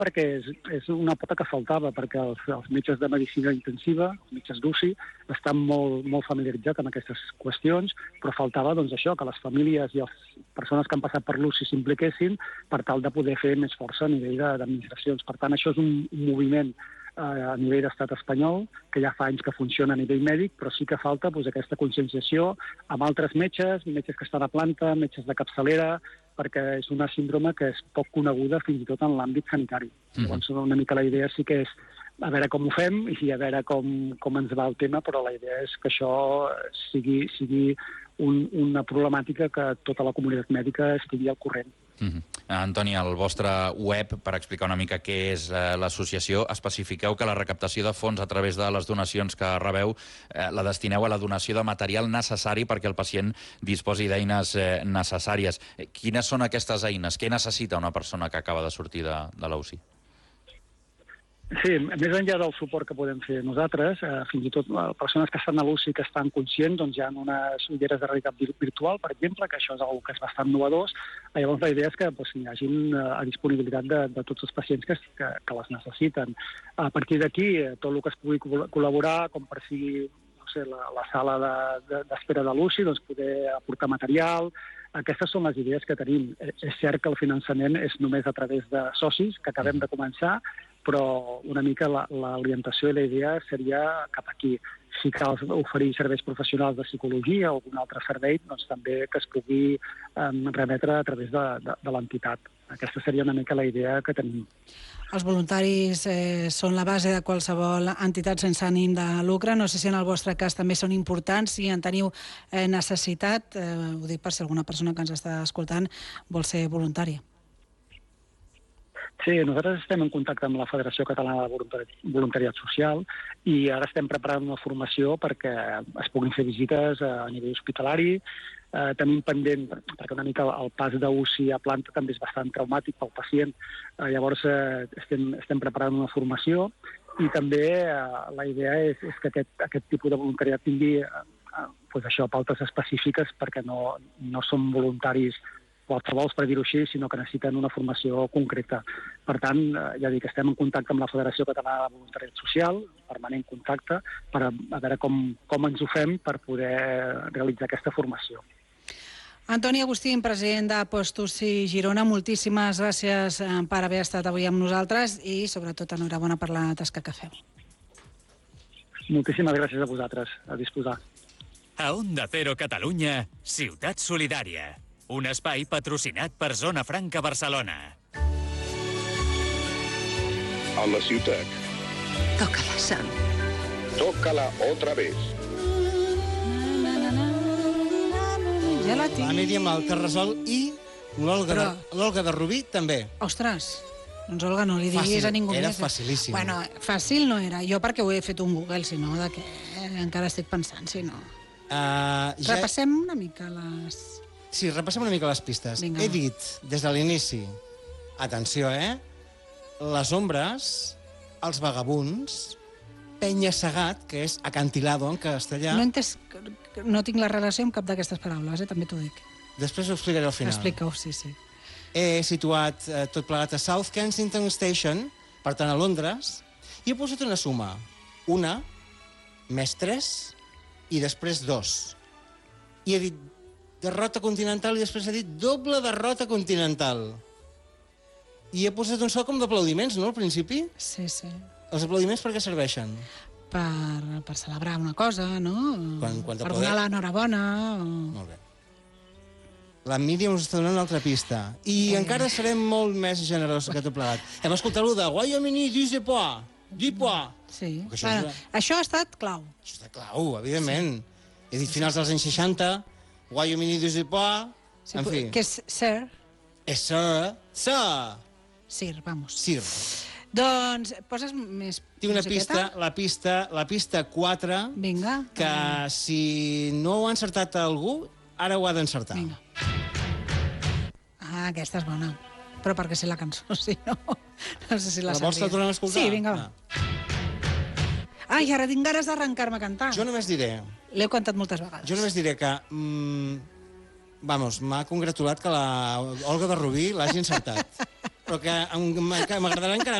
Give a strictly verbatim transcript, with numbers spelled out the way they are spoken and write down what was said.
perquè és, és una pota que faltava, perquè els, els metges de medicina intensiva, els metges d'U C I, estan molt, molt familiaritzats amb aquestes qüestions, però faltava doncs, això, que les famílies i les persones que han passat per l'U C I s'impliquessin per tal de poder fer més força a nivell d'administracions. Per tant, això és un, un moviment a nivell d'estat espanyol, que ja fa anys que funciona a nivell mèdic, però sí que falta doncs, aquesta conscienciació amb altres metges, metges que estan a planta, metges de capçalera, perquè és una síndrome que és poc coneguda fins i tot en l'àmbit sanitari. Mm-hmm. Llavors, una mica la idea sí que és a veure com ho fem i a veure com, com ens va el tema, però la idea és que això sigui, sigui un, una problemàtica que tota la comunitat mèdica estigui al corrent. Mm-hmm. Antoni, al vostre web, per explicar una mica què és eh, l'associació, especifiqueu que la recaptació de fons a través de les donacions que rebeu eh, la destineu a la donació de material necessari perquè el pacient disposi d'eines eh, necessàries. Quines són aquestes eines? Què necessita una persona que acaba de sortir de, de l'U C I? Sí, més enllà del suport que podem fer nosaltres, eh, fins i tot eh, persones que estan a l'U C I que estan conscients, doncs hi ha unes ulleres de realitat virtual, per exemple, que això és una que és bastant novedós. Llavors la idea és que doncs, hi hagin eh, a disponibilitat de, de tots els pacients que, que, que les necessiten. A partir d'aquí, eh, tot el que es pugui col·laborar, com per sigui no sé, la, la sala d'espera de, de, de l'U C I, doncs poder aportar material. Aquestes són les idees que tenim. És cert que el finançament és només a través de socis, que acabem de començar, però una mica l'orientació i la idea seria cap aquí. Si cal oferir serveis professionals de psicologia o algun altre servei, doncs també que es pugui eh, remetre a través de, de, de l'entitat. Aquesta seria una mica la idea que tenim. Els voluntaris eh, són la base de qualsevol entitat sense ànim de lucre. No sé si en el vostre cas també són importants, si en teniu eh, necessitat. Eh, ho dic per si alguna persona que ens està escoltant vol ser voluntària. Sí, nosaltres estem en contacte amb la Federació Catalana de Voluntariat, Voluntariat Social i ara estem preparant una formació perquè es puguin fer visites a nivell hospitalari. Eh, tenim pendent, perquè una mica el pas d'U C I a planta també és bastant traumàtic pel pacient. Eh, llavors eh, estem, estem preparant una formació i també eh, la idea és, és que aquest, aquest tipus de voluntariat tingui eh, pues això, pautes específiques perquè no, no són voluntaris qualsevol, per dir-ho així, sinó que necessiten una formació concreta. Per tant, ja dic, estem en contacte amb la Federació Catalana de Voluntariat Social, permanent contacte, per a, a veure com, com ens ho fem per poder realitzar aquesta formació. Antoni Agustín, president de Post-U C I Girona, moltíssimes gràcies per haver estat avui amb nosaltres i, sobretot, enhorabona per la tasca que feu. Moltíssimes gràcies a vosaltres, a disposar. A Onda Cero Catalunya, Ciutat Solidària. Un espai patrocinat per Zona Franca Barcelona. A la ciutat. Tócala, Sam. Tócala otra vez. Gelati. La Míriam al Carrasol i l'Olga Però... de, l'Olga de Rubí també. Ostres, doncs Olga, no li diguis Fàcil, a ningú era més. facilíssim. Bueno, fàcil no era. Jo perquè ho he fet un Google, si no, de què encara estic pensant, si no. Uh, ja... Repassem una mica les... Sí, repassem una mica les pistes. Vinga. He dit, des de l'inici, atenció, eh? Les ombres, els vagabunds, penya-segat, que és acantilado en castellà. No, entès, no tinc la relació amb cap d'aquestes paraules, eh? També t'ho dic. Després ho explicaré al final. Explica-ho, sí, sí. He situat eh, tot plegat a South Kensington Station, per tant a Londres, i he posat una suma. Una, més tres, i després dos. I he dit derrota continental i després he dit doble derrota continental. I he posat un so com d'aplaudiments, no, al principi? Sí, sí. Els aplaudiments per què serveixen? Per, per celebrar una cosa, no? Quan, quan per poder... donar l'enhorabona. O... Molt bé. La Míriam us està donant una altra pista. I eh. encara serem molt més generosos que tot plegat. Hem escoltat-lo de Guayomini, dis de pois, dis pois. Sí. Això, bueno, és... això ha estat clau. Això està clau, evidentment. Sí. He dit finals dels anys seixanta, Guayomini, dis de pois, Sí, en fi. Que és Sir. És Sir. Sir. Sir, vamos. Sir. Doncs poses més Tinc una musiqueta? pista, la pista, la pista quatre, Vinga. que ah. si no ho ha encertat algú, ara ho ha d'encertar. Vinga. Ah, aquesta és bona. Però perquè sé la cançó, si no... No sé si la, la vols que la tornem a escoltar? Sí, vinga, va. Ah. Ai, ara tinc ganes d'arrencar-me a cantar. Jo només diré... L'he cantat moltes vegades. Jo només diré que... Mm, vamos, m'ha congratulat que la Olga de Rubí l'hagi encertat. però que em- m'agradarà encara